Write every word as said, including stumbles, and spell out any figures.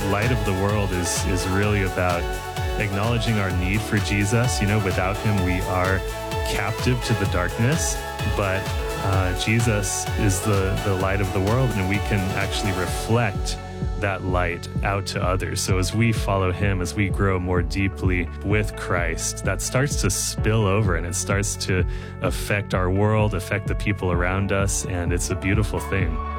light of the world is is really about acknowledging our need for Jesus. You know, without him, we are captive to the darkness, but uh, Jesus is the, the light of the world, and we can actually reflect that light out to others. So as we follow him, as we grow more deeply with Christ, that starts to spill over and it starts to affect our world, affect the people around us, and it's a beautiful thing.